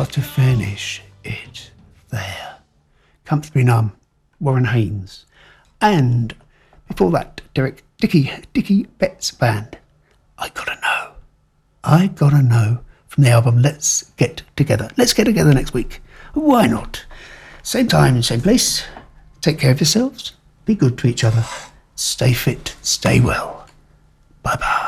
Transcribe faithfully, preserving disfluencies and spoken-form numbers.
Got to finish it there. Comfortably Numb, Warren Haynes. And before that, Derek Dickey, Dickey Betts Band. I Gotta Know. I Gotta Know from the album Let's Get Together. Let's get together next week. Why not? Same time, same place. Take care of yourselves. Be good to each other. Stay fit, stay well. Bye-bye.